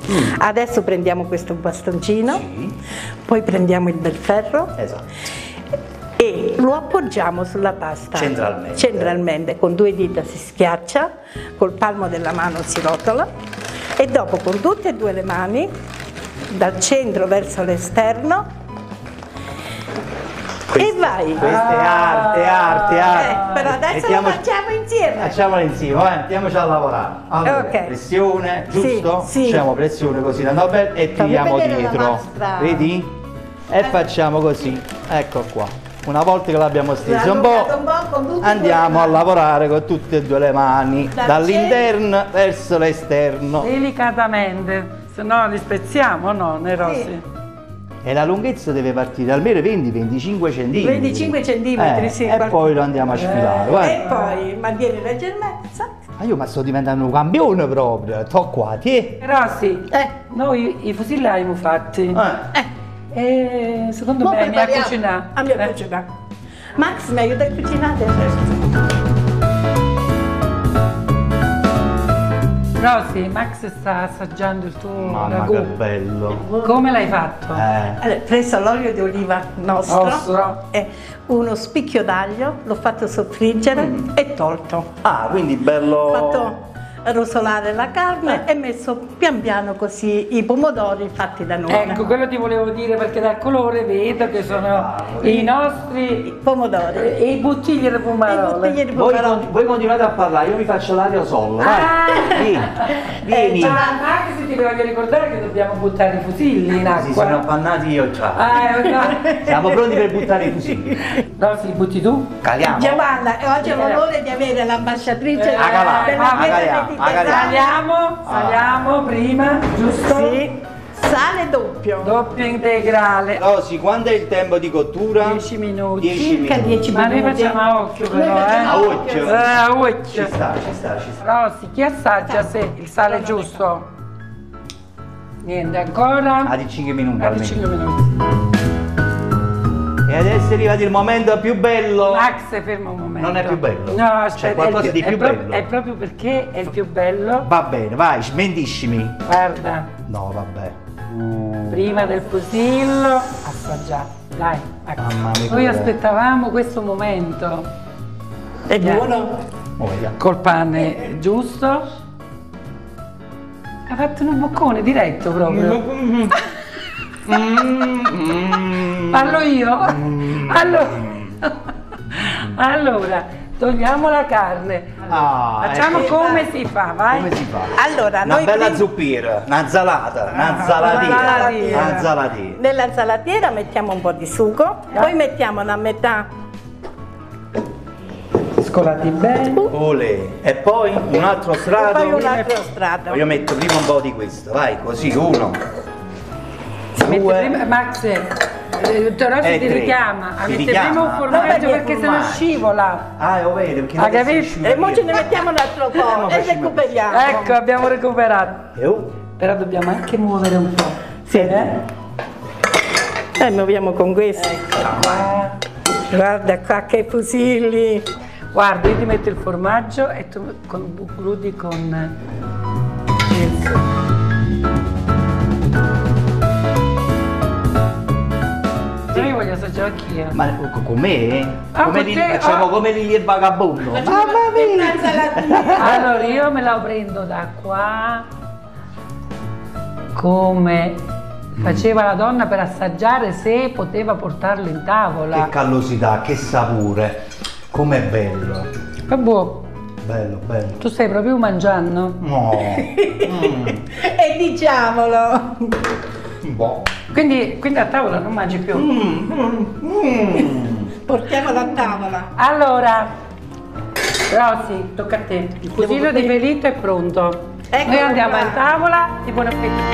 Adesso prendiamo questo bastoncino, poi prendiamo il bel ferro e lo appoggiamo sulla pasta centralmente. Con 2 dita si schiaccia, col palmo della mano si rotola e dopo con tutte e 2 le mani dal centro verso l'esterno e vai. Questa è arte. Però adesso lo facciamo insieme. Facciamolo insieme, mettiamoci a lavorare. Allora, pressione, giusto? Sì. Facciamo pressione così da Nobel e tiriamo dietro. Vedi? E facciamo così. Ecco qua. Una volta che l'abbiamo steso un po', andiamo a lavorare con tutte e 2 le mani, dall'interno verso l'esterno. Delicatamente, se no li spezziamo, no, nei rossi. E la lunghezza deve partire almeno 20-25 cm. 25 cm, sì. E poi lo andiamo a sfilare. E poi mantieni leggerezza. Ma sto diventando un campione proprio. Tocco qua, ti. Rossi, noi i fusilli l'abbiamo fatti. E secondo me mi ha cucinato. A me ha cucinato. Max, mi aiuta a cucinare? Rossi, Max sta assaggiando il tuo Mamma che bello. Come l'hai fatto? Allora, preso l'olio di oliva nostro e uno spicchio d'aglio, l'ho fatto soffriggere e tolto. Quindi bello. Ho fatto rosolare la carne e messo pian piano così i pomodori fatti da noi. Ecco, quello ti volevo dire perché dal colore vedo che sono i nostri pomodori e i bottigli di pomodoro. Voi continuate a parlare, io mi faccio l'aerosol. Vieni. Anche se ti voglio ricordare che dobbiamo buttare i fusilli in acqua. Si sono appannati io già. Siamo pronti per buttare i fusilli. No, si li butti tu? Caliamo. Giovanna, oggi ho l'onore di avere l'ambasciatrice Saliamo prima, giusto? Sì. Sale doppio. Doppio integrale. Rosy, quando è il tempo di cottura? 10 minuti. Circa 10 Ma minuti. noi facciamo a occhio però, A occhio. A occhio. Ci sta. Rosy, chi assaggia se il sale è giusto? Niente, ancora? Di 5 minuti Di almeno. 5 minuti. E adesso è arrivato il momento più bello. Max, ferma un momento. Non è più bello? No, aspetta. C'è qualcosa di più bello? È proprio perché è il più bello. Va bene, vai, smentiscimi. Guarda. No, vabbè. Prima del fusillo, assaggiare. Dai, ecco. Mamma mia. Noi aspettavamo questo momento. È buono? Col pane giusto. Ha fatto un boccone diretto proprio. Parlo io? Allora, togliamo la carne. Facciamo come si fa, vai? Come si fa? Allora, una bella zuppiera, una zalata, una zalatina. Nella zalatiera mettiamo un po' di sugo, poi mettiamo una metà scolati bene. Olè. E poi un altro strato. E poi un altro strato. Io metto prima un po' di questo, vai, così, 1, 2. Max, Rosy ti richiama. Mette prima un formaggio perché se no scivola. Lo vedo, perché ha capito? E ora ce ne mettiamo un altro po' e recuperiamo. Ecco, abbiamo recuperato. Però dobbiamo anche muovere un po'. Sì. Muoviamo con questo. Ecco qua. Guarda qua che fusilli. Guarda, io ti metto il formaggio e tu gludi con il Io voglio assaggiare anch'io. Ma con me? Con te? Facciamo come Lili e Vagabondo. Mamma mia! Allora io me la prendo da qua come faceva la donna per assaggiare se poteva portarlo in tavola. Che callosità, che sapore. Com'è bello. È buono. Bello, bello. Tu stai proprio mangiando? No. E diciamolo. Boh. Quindi a tavola non mangi più? Portiamolo a tavola. Allora, Rosy, tocca a te. Il fusillo di pelito è pronto. Noi andiamo a tavola. Di buon appetito.